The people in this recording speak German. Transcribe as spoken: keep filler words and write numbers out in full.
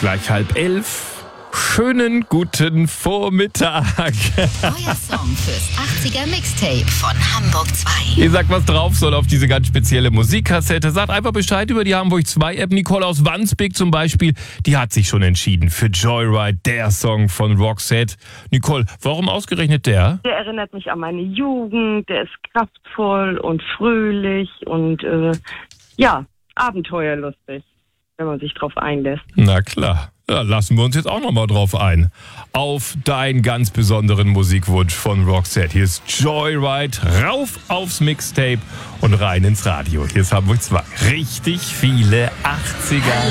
gleich halb elf. Schönen guten Vormittag. Euer Song fürs achtziger Mixtape von Hamburg zwei. Ihr sagt, was drauf soll auf diese ganz spezielle Musikkassette. Sagt einfach Bescheid über die Hamburg zwei App. Nicole aus Wandsbek zum Beispiel, die hat sich schon entschieden für Joyride, der Song von Roxette. Nicole, warum ausgerechnet der? Der erinnert mich an meine Jugend, der ist kraftvoll und fröhlich und äh, ja, abenteuerlustig, wenn man sich drauf einlässt. Na klar. Ja, lassen wir uns jetzt auch nochmal drauf ein. Auf deinen ganz besonderen Musikwunsch von Roxette. Hier ist Joyride, rauf aufs Mixtape und rein ins Radio. Hier ist Hamburg zwei. Richtig viele achtziger.